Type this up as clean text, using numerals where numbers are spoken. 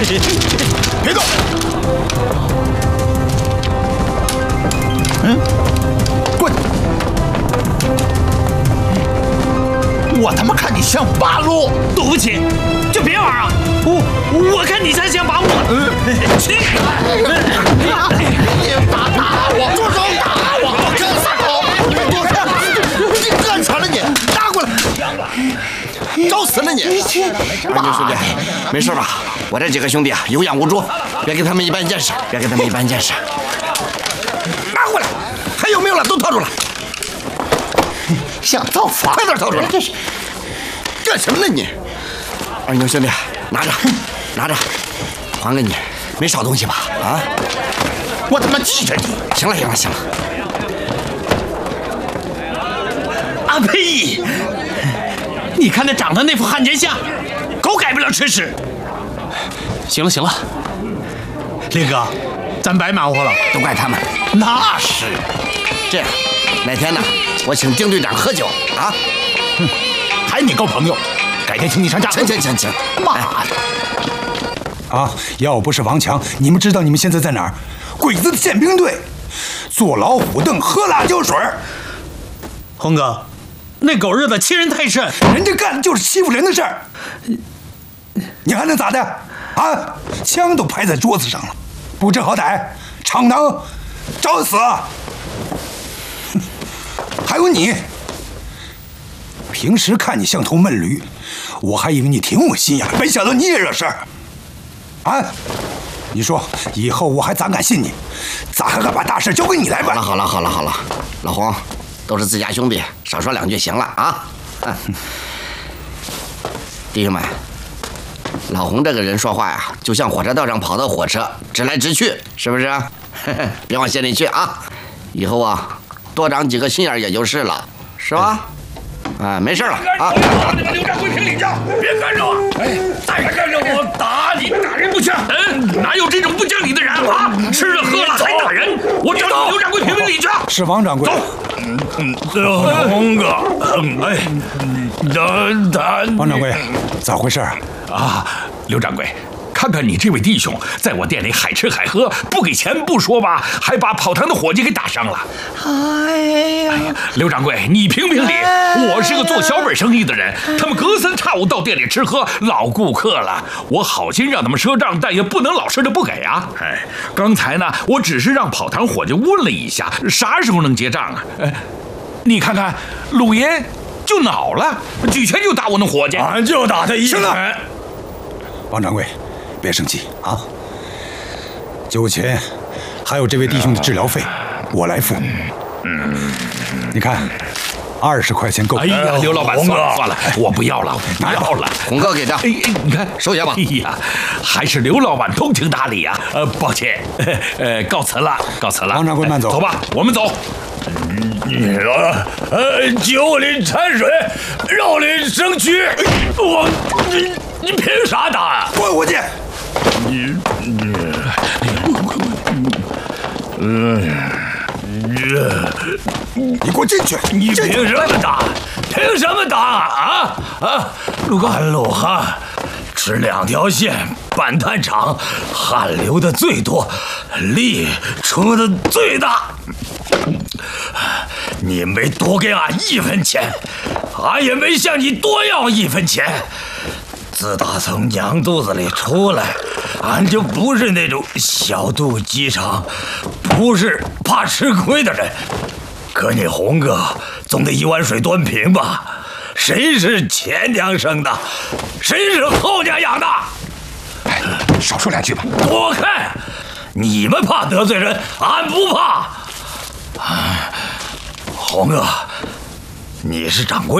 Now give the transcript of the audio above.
别动！滚！我他妈看你像八路！ 对不起，就别玩啊！我看你才像把我。去！ 你打我！住手！打我！干啥？躲开！你干啥了你？打过来！找死了你！ 二牛兄弟，没事吧？我这几个兄弟啊，有氧无助，别给他们一般见识，别给他们一般见识。 拿过来！还有没有了？都掏出来！想造反？快点掏出来！这是干什么呢你？ 二牛兄弟，拿着，拿着，还给你，没少东西吧？啊！ 我他妈记着你！ 行了，行了，行了。 啊呸！你看他长得那副汉奸相，狗改不了吃屎。行了行了，林哥，咱白忙活了， 都怪他们。 那是。 这样，哪天呢，我请丁队长喝酒啊？ 还你够朋友，改天请你上家。 行， 妈的！ 啊！要不是王强，你们知道你们现在在哪儿？鬼子的宪兵队，坐老虎凳，喝辣椒水。 红哥，那狗日的欺人太甚， 人家干的就是欺负人的事儿，你还能咋的？啊！枪都拍在桌子上了，不知好歹，逞能，找死！还有你，平时看你像头闷驴，我还以为你挺有心眼，没想到你也惹事儿。啊！你说以后我还咋敢信你？咋还敢把大事交给你来办？ 好了，老洪，都是自家兄弟，少说两句行了啊！弟兄们，老洪这个人说话呀，就像火车道上跑的火车，直来直去，是不是？别往心里去啊！以后啊，多长几个心眼也就是了，是吧？没事了啊！ 你们刘掌柜评理去，别干着我！再敢干着我，打你！打人不枪！哪有这种不讲理的人啊？吃了喝了还打人！我找你刘掌柜评理去。 是王掌柜。 走。洪哥， 王掌柜，咋回事啊？刘掌柜。看看你这位弟兄，在我店里海吃海喝，不给钱不说吧，还把跑堂的伙计给打伤了。哎呀，刘掌柜，你评评理，我是个做小本生意的人，他们隔三差五到店里吃喝，老顾客了，我好心让他们赊账，但也不能老实的不给啊。刚才呢，我只是让跑堂伙计问了一下，啥时候能结账啊？你看看，鲁爷就恼了，举拳就打我那伙计，俺就打他一拳。 王掌柜。别生气啊！酒钱，还有这位弟兄的治疗费，我来付。你看，20块钱够。 哎呀，刘老板，算了，我不要了，不要了。 洪哥给账， 你看， 收下吧。 哎呀，还是刘老板通情达理呀。抱歉，告辞了。 王掌柜慢走， 走吧，我们走。酒里掺水，肉里生蛆。你凭啥打？ 滚回去！你给我进去！ 你凭什么打？凭什么打陆哥，陆汉吃2条线，板炭厂汗流的最多，力出的最大。你没多给俺1分钱，俺也没向你多要1分钱。自打从娘肚子里出来，俺就不是那种小肚鸡肠，不是怕吃亏的人。可你洪哥总得1碗水端平吧？谁是前娘生的，谁是后娘养的？ 少说2句吧。 躲开！你们怕得罪人，俺不怕。洪哥，你是掌柜。